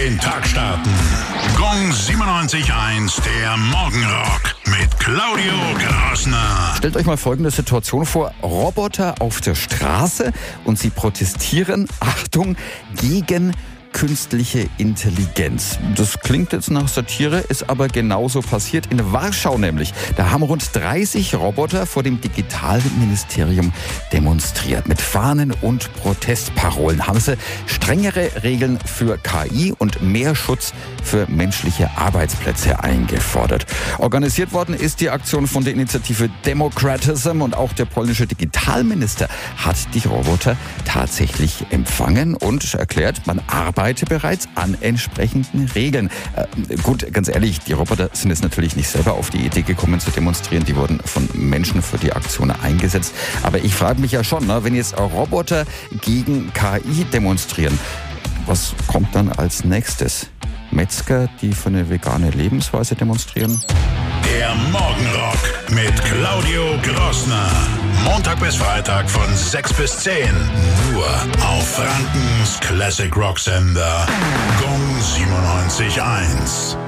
den Tag starten. Gong 97.1, der Morgenrock mit Claudio Grosner. Stellt euch mal folgende Situation vor. Roboter auf der Straße und sie protestieren, Achtung, gegen künstliche Intelligenz. Das klingt jetzt nach Satire, ist aber genauso passiert. In Warschau nämlich. Da haben rund 30 Roboter vor dem Digitalministerium demonstriert. Mit Fahnen und Protestparolen haben sie strengere Regeln für KI und mehr Schutz für menschliche Arbeitsplätze eingefordert. Organisiert worden ist die Aktion von der Initiative Democratism und auch der polnische Digitalminister hat die Roboter tatsächlich empfangen und erklärt, man arbeitet bereits an entsprechenden Regeln. Gut, ganz ehrlich, die Roboter sind jetzt natürlich nicht selber auf die Idee gekommen zu demonstrieren. Die wurden von Menschen für die Aktion eingesetzt. Aber ich frage mich ja schon, wenn jetzt Roboter gegen KI demonstrieren, was kommt dann als nächstes? Metzger, die für eine vegane Lebensweise demonstrieren? Der Morgenrock mit Claudio Grosner. Montag bis Freitag von 6 bis 10. Nur auf Frankens Classic Rock Sender. Gong 97.1.